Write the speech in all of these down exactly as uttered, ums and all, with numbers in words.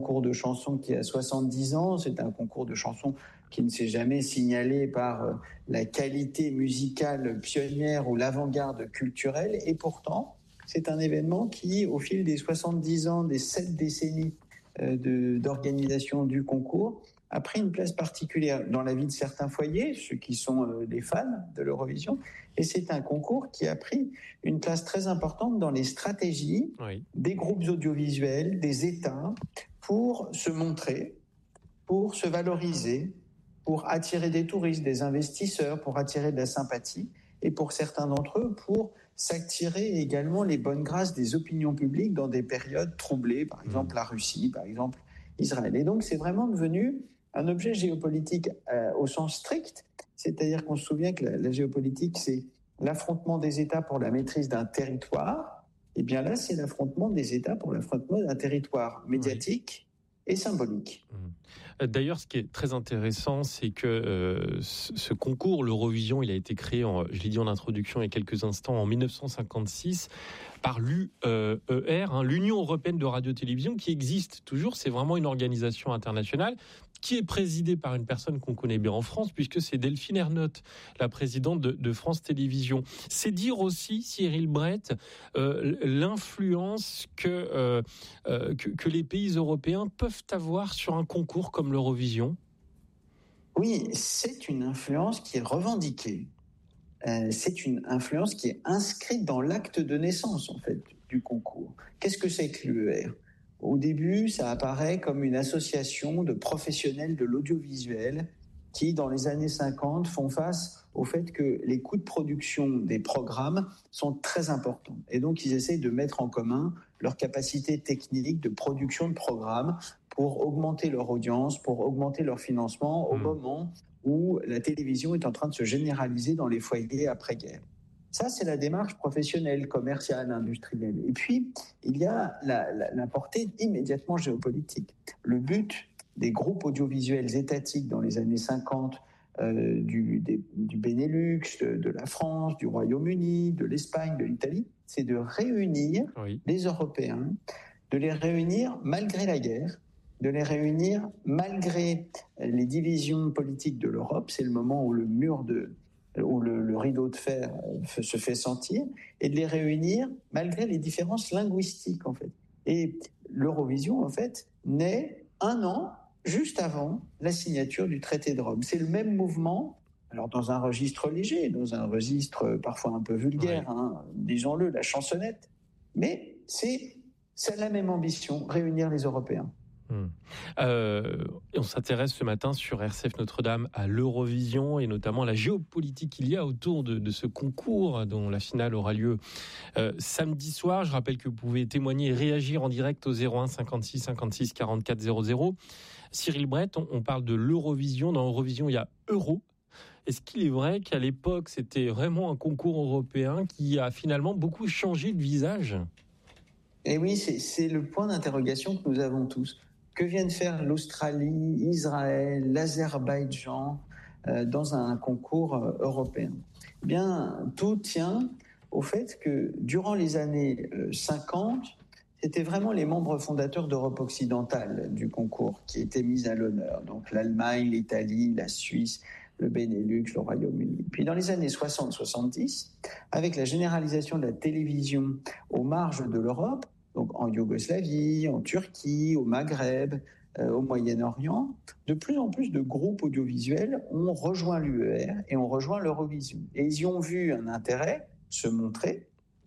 concours de chansons qui a soixante-dix ans. C'est un concours de chansons qui ne s'est jamais signalé par la qualité musicale pionnière ou l'avant-garde culturelle. Et pourtant, c'est un événement qui, au fil des soixante-dix ans, des sept décennies de, d'organisation du concours, a pris une place particulière dans la vie de certains foyers, ceux qui sont des fans de l'Eurovision. Et c'est un concours qui a pris une place très importante dans les stratégies oui. des groupes audiovisuels, des États, pour se montrer, pour se valoriser, pour attirer des touristes, des investisseurs, pour attirer de la sympathie, et pour certains d'entre eux, pour s'attirer également les bonnes grâces des opinions publiques dans des périodes troublées, par exemple la Russie, par exemple Israël. Et donc c'est vraiment devenu un objet géopolitique euh, au sens strict, c'est-à-dire qu'on se souvient que la, la géopolitique, c'est l'affrontement des États pour la maîtrise d'un territoire. Et bien là, c'est l'affrontement des États pour l'affrontement d'un territoire médiatique oui. et symbolique. D'ailleurs, ce qui est très intéressant, c'est que euh, ce concours, l'Eurovision, il a été créé, en, je l'ai dit en introduction il y a quelques instants, en dix-neuf cent cinquante-six par l'U E R, hein, l'Union européenne de radio-télévision, qui existe toujours. C'est vraiment une organisation internationale qui est présidée par une personne qu'on connaît bien en France, puisque c'est Delphine Ernotte, la présidente de, de France Télévisions. C'est dire aussi, Cyril Brett, euh, l'influence que, euh, euh, que, que les pays européens peuvent avoir sur un concours comme l'Eurovision. Oui, c'est une influence qui est revendiquée. Euh, c'est une influence qui est inscrite dans l'acte de naissance, en fait, du concours. Qu'est-ce que c'est que l'U E R ? Au début, ça apparaît comme une association de professionnels de l'audiovisuel qui, dans les années cinquante, font face au fait que les coûts de production des programmes sont très importants. Et donc, ils essayent de mettre en commun leur capacité technique de production de programmes pour augmenter leur audience, pour augmenter leur financement au mmh. moment où la télévision est en train de se généraliser dans les foyers après-guerre. Ça, c'est la démarche professionnelle, commerciale, industrielle. Et puis, il y a la, la, la portée immédiatement géopolitique. Le but des groupes audiovisuels étatiques dans les années cinquante, euh, du, des, du Benelux, de, de la France, du Royaume-Uni, de l'Espagne, de l'Italie, c'est de réunir oui. les Européens, de les réunir malgré la guerre, de les réunir malgré les divisions politiques de l'Europe. C'est le moment où le mur de où le, le rideau de fer se fait sentir, et de les réunir malgré les différences linguistiques, en fait. Et l'Eurovision, en fait, naît un an juste avant la signature du traité de Rome. C'est le même mouvement, alors dans un registre léger, dans un registre parfois un peu vulgaire, ouais. hein, disons-le, la chansonnette, mais c'est, c'est la même ambition, réunir les Européens. Hum. Euh, on s'intéresse ce matin sur R C F Notre-Dame à l'Eurovision et notamment à la géopolitique qu'il y a autour de, de ce concours dont la finale aura lieu euh, samedi soir. Je rappelle que vous pouvez témoigner et réagir en direct au zéro un cinquante-six cinquante-six quarante-quatre zéro zéro. Cyril Brett, on, on parle de l'Eurovision. Dans l'Eurovision, il y a Euro. Est-ce qu'il est vrai qu'à l'époque, c'était vraiment un concours européen qui a finalement beaucoup changé de visage ? Et oui, c'est, c'est le point d'interrogation que nous avons tous. Que viennent faire l'Australie, Israël, l'Azerbaïdjan euh, dans un concours euh, européen ? Eh bien, tout tient au fait que durant les années euh, cinquante, c'était vraiment les membres fondateurs d'Europe occidentale du concours qui étaient mis à l'honneur. Donc l'Allemagne, l'Italie, la Suisse, le Benelux, le Royaume-Uni. Puis dans les années soixante soixante-dix, avec la généralisation de la télévision aux marges de l'Europe, donc en Yougoslavie, en Turquie, au Maghreb, euh, au Moyen-Orient, de plus en plus de groupes audiovisuels ont rejoint l'U E R et ont rejoint l'Eurovision. Et ils y ont vu un intérêt se montrer,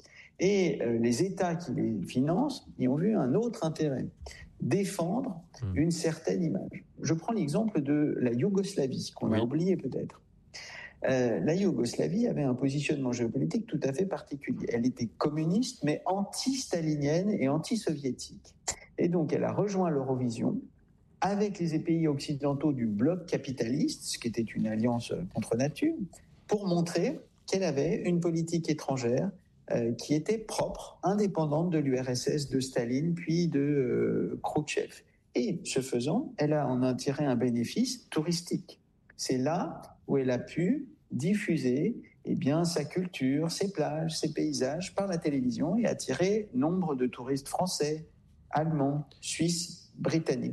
et euh, les États qui les financent y ont vu un autre intérêt, défendre mmh. une certaine image. Je prends l'exemple de la Yougoslavie, qu'on oui. a oublié peut-être. Euh, la Yougoslavie avait un positionnement géopolitique tout à fait particulier. Elle était communiste, mais anti-stalinienne et anti-soviétique. Et donc, elle a rejoint l'Eurovision avec les pays occidentaux du bloc capitaliste, ce qui était une alliance contre nature, pour montrer qu'elle avait une politique étrangère euh, qui était propre, indépendante de l'U R S S, de Staline, puis de euh, Khrouchtchev. Et ce faisant, elle a en a tiré un bénéfice touristique. C'est là où elle a pu diffuser eh bien, sa culture, ses plages, ses paysages par la télévision et attirer nombre de touristes français, allemands, suisses britannique.